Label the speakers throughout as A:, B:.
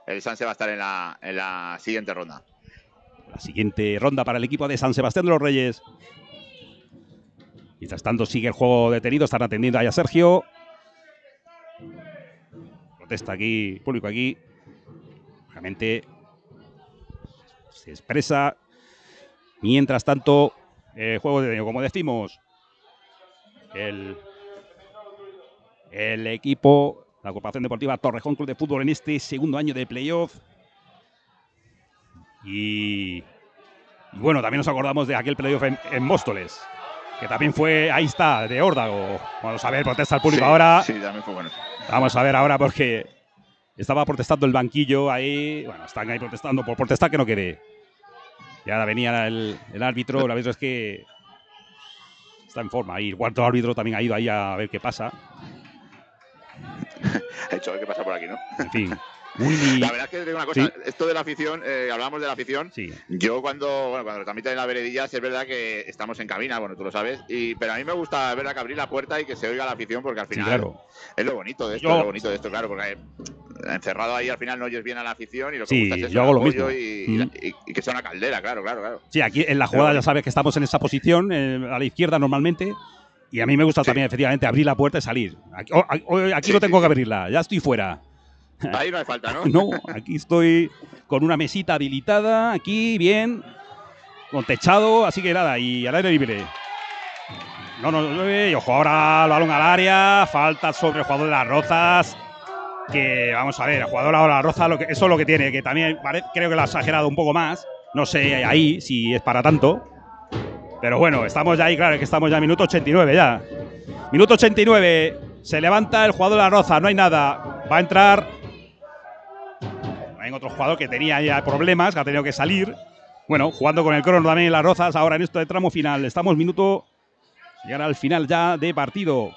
A: el Sanse va a estar en la siguiente ronda.
B: La siguiente ronda para el equipo de San Sebastián de los Reyes. Mientras tanto sigue el juego detenido, están atendiendo ahí a Sergio. Protesta aquí, público aquí. Realmente se expresa. Mientras tanto, el juego detenido, como decimos, el equipo, la Agrupación Deportiva Torrejón Club de Fútbol en este segundo año de playoff. Y bueno, también nos acordamos de aquel playoff en Móstoles, que también fue, ahí está, de órdago. Vamos a ver, protesta el público ahora.
A: Sí, también fue bueno.
B: Vamos a ver ahora porque estaba protestando el banquillo ahí. Bueno, están ahí protestando por protestar que no quede. Y ahora venía el árbitro. El árbitro es que está en forma. Y el cuarto árbitro también ha ido ahí a ver qué pasa.
A: Ha hecho a ver qué pasa por aquí, ¿no?
B: En fin.
A: La verdad es que te digo una cosa,
B: ¿Sí?
A: Esto de la afición, hablamos de la afición.
B: Sí.
A: Yo cuando lo transmiten en la veredilla, es verdad que estamos en cabina, bueno, tú lo sabes, pero a mí me gusta ver que abrir la puerta y que se oiga la afición, porque al final
B: Sí, claro.
A: es lo bonito de esto, claro, porque encerrado ahí al final no oyes bien a la afición y lo que gusta es eso,
B: yo hago lo mismo.
A: Y que sea una caldera, claro.
B: Sí, aquí en la jugada ya sabes que estamos en esa posición, a la izquierda normalmente. Y a mí me gusta también, efectivamente, abrir la puerta y salir. Aquí no tengo que abrirla, ya estoy fuera.
A: Ahí no hay falta, ¿no?
B: No, aquí estoy con una mesita habilitada, aquí bien, con techado, así que nada, y al aire libre. Y ojo ahora el balón al área, falta sobre el jugador de las Rozas. Que vamos a ver, el jugador ahora de las Rozas, eso es lo que tiene, que también creo que lo ha exagerado un poco más. No sé ahí si es para tanto. Pero bueno, estamos ya ahí, claro, que estamos ya en minuto 89 ya. Minuto 89, se levanta el jugador de la Roza, no hay nada. Va a entrar. Hay otro jugador que tenía ya problemas, que ha tenido que salir. Bueno, jugando con el crono también en las Rozas, ahora en esto de tramo final. Estamos minuto, llegar al final ya de partido.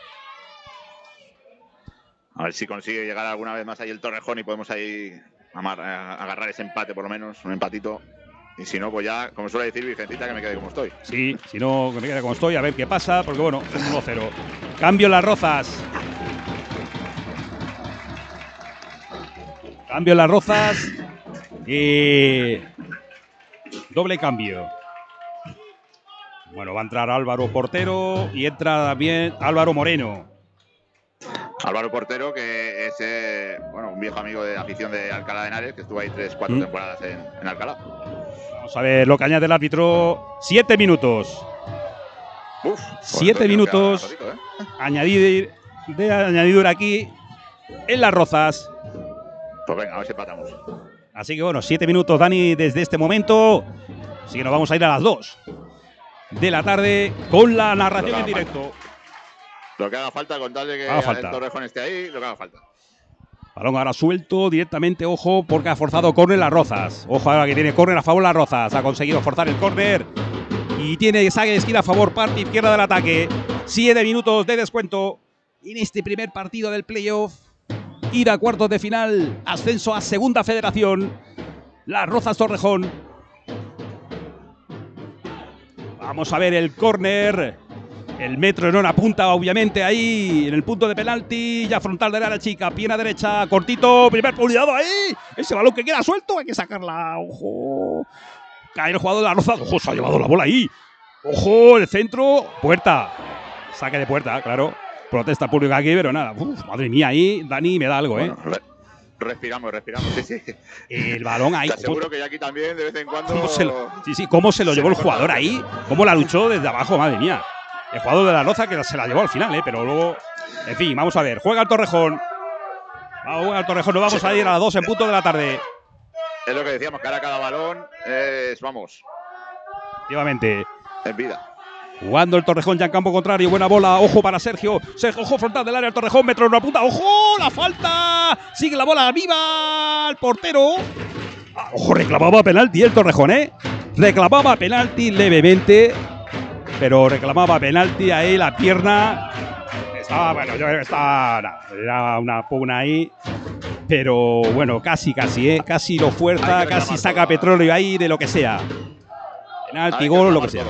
A: A ver si consigue llegar alguna vez más ahí el Torrejón y podemos ahí agarrar ese empate por lo menos, un empatito. Y si no, pues ya, como suele decir Virgencita, que me quede como estoy.
B: Sí, si no, que me quede como estoy, a ver qué pasa, porque bueno, son 1-0. Cambio en las Rozas. Cambio en las Rozas. Doble cambio. Bueno, va a entrar Álvaro Portero y entra también Álvaro Moreno.
A: Álvaro Portero, que es un viejo amigo de la afición de Alcalá de Henares, que estuvo ahí 3-4 temporadas en Alcalá.
B: Vamos a ver lo que añade el árbitro. 7 minutos. 7 minutos. Añadidura aquí en las Rozas.
A: Pues venga, a ver si empatamos.
B: Así que bueno, 7 minutos, Dani, desde este momento. Así que nos vamos a ir a las 2 de la tarde con la narración en directo.
A: Lo que haga falta, con tal de que el Torrejón esté ahí, lo que haga falta.
B: Balón ahora suelto directamente, ojo, porque ha forzado córner las Rozas. Ojo ahora que tiene córner a favor las Rozas. Ha conseguido forzar el córner y tiene saque de esquina a favor, parte izquierda del ataque. 7 minutos de descuento en este primer partido del playoff. Ir a cuartos de final, ascenso a segunda federación. Las Rozas Torrejón. Vamos a ver el córner. El metro no apunta, obviamente, ahí en el punto de penalti. Ya frontal del área chica, pierna derecha, cortito. Primer publicado ahí. Ese balón que queda suelto, hay que sacarla. Ojo. Cae el jugador de la Roza. Ojo, se ha llevado la bola ahí. Ojo, el centro. Puerta. Saque de puerta, claro. Protesta pública aquí, pero nada. Uf, madre mía, ahí Dani me da algo,
A: bueno, Respiramos, sí.
B: El balón ahí.
A: Te aseguro que ya aquí también, de vez en cuando.
B: ¿Cómo se lo llevó el jugador ahí? ¿Cómo la luchó desde abajo? Madre mía. El jugador de la Roza que se la llevó al final, pero luego. En fin, vamos a ver. Juega el Torrejón. Juega el Torrejón. Nos vamos a ir a las 2 en punto de la tarde.
A: Es lo que decíamos, que ahora cada balón vamos.
B: Efectivamente.
A: En vida.
B: Jugando el Torrejón ya en campo contrario. Buena bola. Ojo para Sergio. Ojo frontal del área. El Torrejón. Metro en una punta. ¡Ojo! La falta. Sigue la bola. ¡Viva! El portero. Ojo, reclamaba penalti el Torrejón, ¿eh? Reclamaba penalti levemente. Pero reclamaba penalti ahí. La pierna. Estaba, bueno, yo creo que estaba. Era una pugna ahí. Pero bueno, casi, ¿eh? Casi lo fuerza. Casi saca petróleo ahí de lo que sea. Penalti, gol o lo que sea.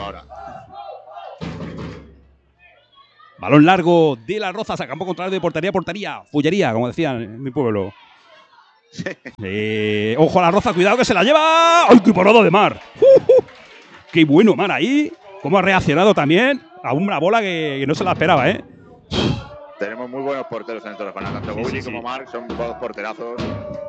B: Balón largo de las Rozas a campo contrario de portería. Fullería, como decían en mi pueblo. Ojo a la Roza, cuidado que se la lleva. ¡Ay, qué parado de Mar! ¡Qué bueno, Mar, ahí! Cómo ha reaccionado también a una bola que no se la esperaba, ¿eh?
A: Tenemos muy buenos porteros en el Torrejón. Tanto Willy como Marc son dos porterazos.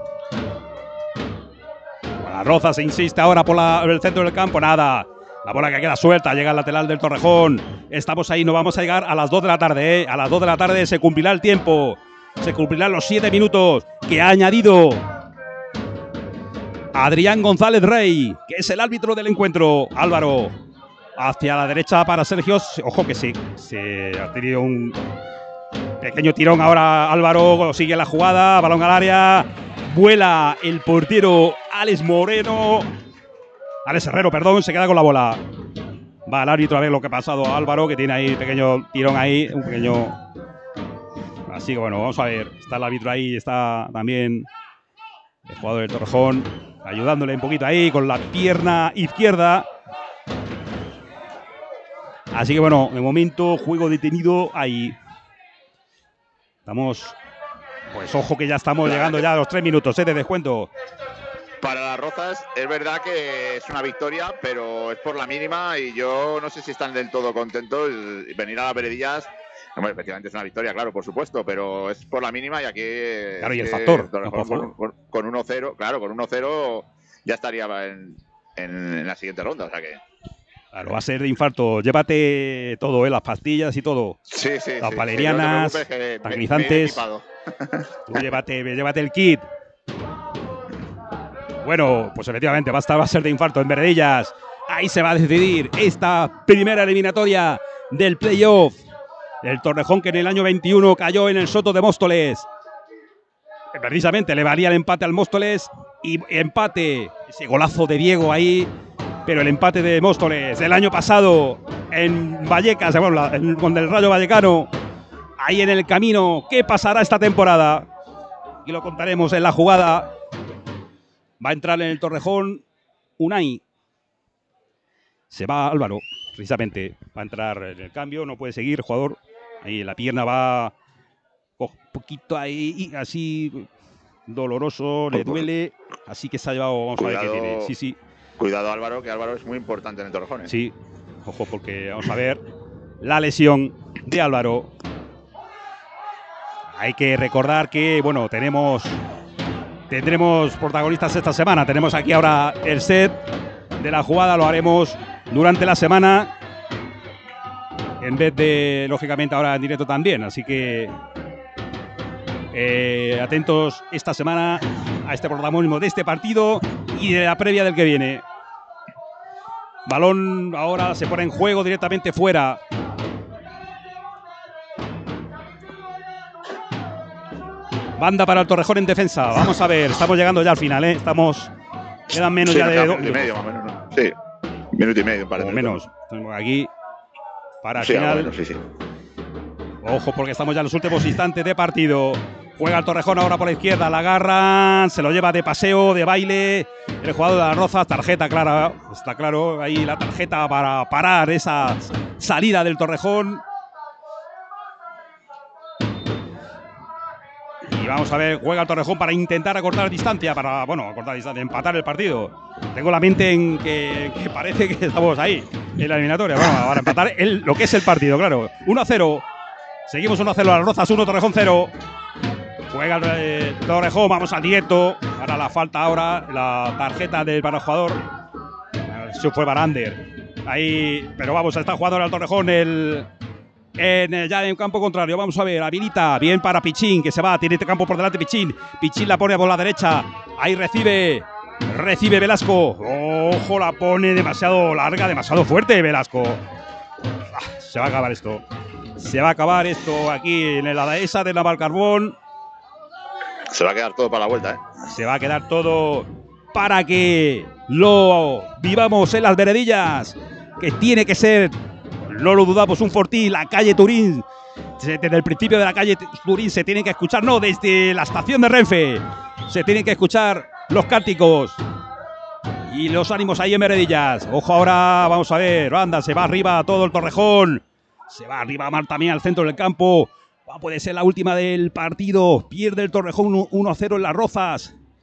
B: La Roza se insiste ahora por el centro del campo. Nada. La bola que queda suelta. Llega al lateral del Torrejón. Estamos ahí. No vamos a llegar a las 2 de la tarde, ¿eh? A las 2 de la tarde se cumplirá el tiempo. Se cumplirán los 7 minutos que ha añadido Adrián González Rey, que es el árbitro del encuentro. Álvaro hacia la derecha para Sergio. Ojo que sí, se ha tenido un pequeño tirón ahora. Álvaro sigue la jugada, balón al área. Vuela el portero Alex Herrero, perdón, se queda con la bola. Va el árbitro a ver lo que ha pasado a Álvaro, que tiene ahí pequeño tirón ahí, un pequeño. Así que bueno, vamos a ver. Está el árbitro ahí, está también el jugador del Torrejón, ayudándole un poquito ahí con la pierna izquierda. Así que bueno, de momento, juego detenido ahí. Estamos, pues ojo que ya estamos llegando ya a los 3 minutos de descuento.
A: Para las Rozas es verdad que es una victoria, pero es por la mínima y yo no sé si están del todo contentos. Venir a las Veredillas, hombre, efectivamente es una victoria, claro, por supuesto, pero es por la mínima y aquí…
B: Claro, y el factor.
A: Con 1-0, claro, con 1-0 ya estaría en la siguiente ronda, o sea que…
B: Claro, va a ser de infarto. Llévate todo, las pastillas y todo.
A: Sí.
B: Las valerianas, tranquilizantes. Tú llévate el kit. Bueno, pues efectivamente va a ser de infarto en Veredillas. Ahí se va a decidir esta primera eliminatoria del playoff. El Torrejón, que en el año 21 cayó en el Soto de Móstoles. Precisamente le valía el empate al Móstoles. Y empate, ese golazo de Diego ahí. Pero el empate de Móstoles del año pasado en Vallecas, con el Rayo Vallecano, ahí en el camino. ¿Qué pasará esta temporada? Y lo contaremos en la jugada. Va a entrar en el Torrejón Unai. Se va Álvaro, precisamente. Va a entrar en el cambio, no puede seguir el jugador. Ahí la pierna va un poquito ahí, así doloroso, le duele. Así que se ha llevado, vamos a ver qué tiene. Sí.
A: Cuidado Álvaro, que Álvaro es muy importante en el Torrejón, ¿eh?
B: Sí, ojo, porque vamos a ver la lesión de Álvaro. Hay que recordar que, bueno, tendremos protagonistas esta semana. Tenemos aquí ahora el set de la jugada, lo haremos durante la semana, en vez de, lógicamente, ahora en directo también. Así que atentos esta semana a este protagonismo de este partido y de la previa del que viene. Balón ahora se pone en juego directamente fuera. Banda para el Torrejón en defensa. Vamos a ver, estamos llegando ya al final, ¿eh? Quedan menos ya de…
A: Minuto y medio, más o menos, ¿no? Sí, minuto y medio.
B: O menos. Estamos aquí para el final.
A: Bueno, sí.
B: Ojo, porque estamos ya en los últimos instantes de partido. Juega el Torrejón ahora por la izquierda, la agarran, se lo lleva de paseo, de baile. El jugador de las Rozas, tarjeta clara. Está claro, ahí la tarjeta para parar esa salida del Torrejón. Y vamos a ver, juega el Torrejón para intentar acortar distancia, empatar el partido. Tengo la mente en que parece que estamos ahí, en la eliminatoria. Bueno, ahora empatar lo que es el partido, claro. 1-0. Seguimos 1-0 a las Rozas, 1 Torrejón 0. Juega el Torrejón, vamos al directo. Ahora la falta ahora, la tarjeta para el jugador. Eso fue Barander. Ahí, pero vamos, está jugando ahora el Torrejón ya en campo contrario. Vamos a ver, habilita bien para Pichín, que se va, tiene este campo por delante Pichín. Pichín la pone por la derecha. Ahí recibe Velasco. Ojo, la pone demasiado larga, demasiado fuerte Velasco. Se va a acabar esto. Se va a acabar esto aquí en la dehesa de Navalcarbón.
A: Se va a quedar todo para la vuelta, ¿eh?
B: Se va a quedar todo para que lo vivamos en las Veredillas, que tiene que ser, no lo dudamos, un fortín. La calle Turín, desde el principio de la calle Turín se tiene que escuchar, no, desde la estación de Renfe, se tienen que escuchar los cánticos y los ánimos ahí en Veredillas. Ojo ahora, vamos a ver, anda, se va arriba todo el Torrejón. Se va arriba Mar también al centro del campo. Puede ser la última del partido. Pierde el Torrejón 1-0 en las Rozas.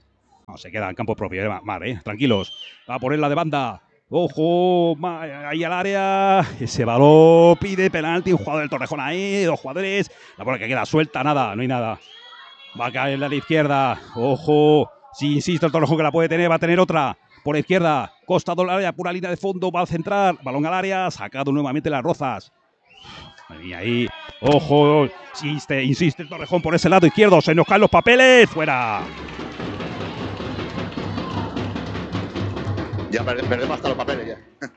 B: No, se queda en campo propio, vale, tranquilos. Va a ponerla de banda. Ojo, ahí al área. Ese balón pide penalti. Un jugador del Torrejón ahí. 2 jugadores. La bola que queda suelta, nada, no hay nada. Va a caer a la izquierda. Ojo. Si insiste el Torrejón que la puede tener, va a tener otra. Por la izquierda. Costado al área, pura línea de fondo. Va a centrar. Balón al área. Sacado nuevamente Las Rozas. Y ahí. Ojo. Insiste el Torrejón por ese lado izquierdo. Se nos caen los papeles. Fuera.
A: Ya perdemos hasta los papeles ya.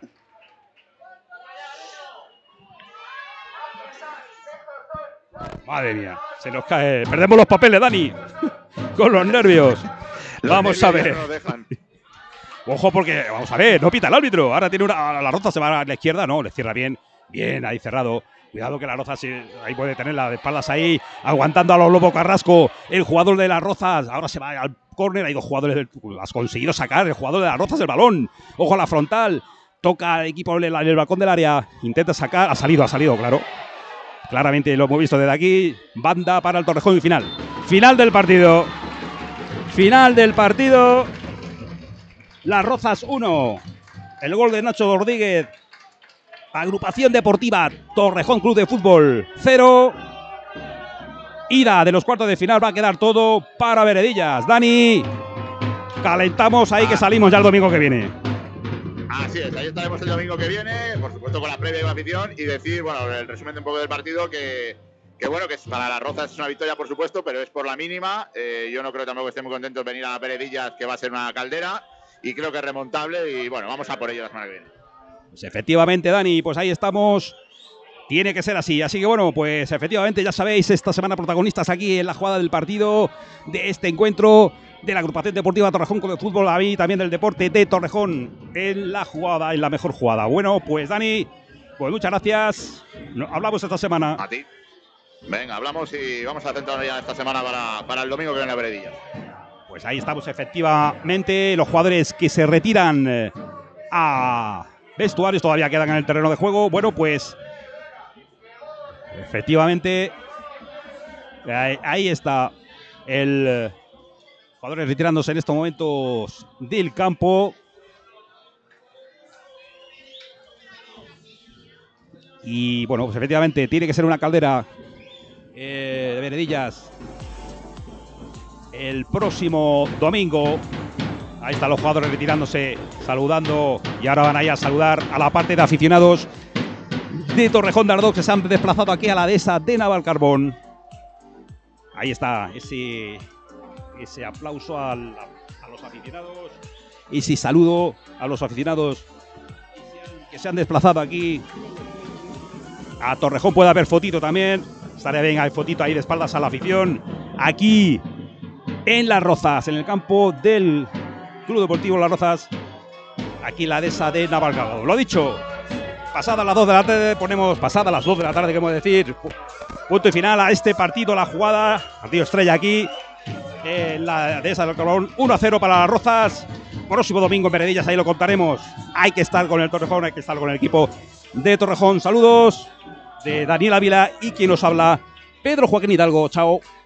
B: Madre mía, se nos cae. Perdemos los papeles, Dani. Con los nervios. Vamos a ver. Ojo, porque, vamos a ver, no pita el árbitro. Ahora tiene la Roza, se va a la izquierda. No, le cierra bien. Bien, ahí cerrado. Cuidado que la Roza ahí puede tenerla de espaldas ahí, aguantando a los Lobo Carrasco. El jugador de Las Rozas. Ahora se va al córner. Hay 2 jugadores. Has conseguido sacar el jugador de Las Rozas el balón. Ojo a la frontal. Toca al equipo en el balcón del área. Intenta sacar. Ha salido, claro. Claramente lo hemos visto desde aquí. Banda para el Torrejón y final. Final del partido. Final del partido. Las Rozas 1. El gol de Nacho Rodríguez. Agrupación Deportiva Torrejón Club de Fútbol 0. Ida de los cuartos de final. Va a quedar todo para Veredillas. Dani, calentamos ahí que salimos ya el domingo que viene.
A: Así es, ahí estaremos el domingo que viene, por supuesto con la previa y la afición, y decir, bueno, el resumen de un poco del partido, que bueno, que para Las Rozas es una victoria, por supuesto, pero es por la mínima. Yo no creo tampoco que estén muy contentos de venir a Veredillas, que va a ser una caldera, y creo que es remontable, y bueno, vamos a por ello la semana que viene.
B: Pues efectivamente, Dani, pues ahí estamos. Tiene que ser así. Así que bueno, pues efectivamente ya sabéis, esta semana protagonistas aquí en la jugada del partido de este encuentro de la Agrupación Deportiva Torrejón con el fútbol, a mí también del deporte de Torrejón en la jugada, en la mejor jugada. Bueno, pues Dani, pues muchas gracias. Hablamos esta semana.
A: A ti. Venga, hablamos y vamos a centrarnos ya esta semana para el domingo que viene a Veredillas.
B: Pues ahí estamos efectivamente. Los jugadores que se retiran a vestuarios todavía quedan en el terreno de juego. Bueno, pues efectivamente ahí está el jugadores retirándose en estos momentos del campo. Y bueno, pues efectivamente tiene que ser una caldera de Veredillas el próximo domingo. Ahí están los jugadores retirándose, saludando, y ahora van a ir a saludar a la parte de aficionados de Torrejón de Ardoz que se han desplazado aquí a la dehesa de Navalcarbón. Ahí está ese aplauso a los aficionados, ese saludo a los aficionados que se han desplazado aquí a Torrejón. Puede haber fotito también, estaría bien, hay fotito ahí de espaldas a la afición aquí en Las Rozas, en el campo del Club Deportivo Las Rozas, aquí en la dehesa de Navalcarbón. Lo dicho, pasadas las 2 de la tarde, ponemos pasadas las 2 de la tarde, queremos decir, punto y final a este partido, la jugada, partido estrella aquí en la dehesa del Navalcarbón. 1-0 para Las Rozas. Próximo domingo en Veredillas, ahí lo contaremos. Hay que estar con el Torrejón, hay que estar con el equipo de Torrejón. Saludos de Daniel Ávila y quien nos habla, Pedro Joaquín Hidalgo. Chao.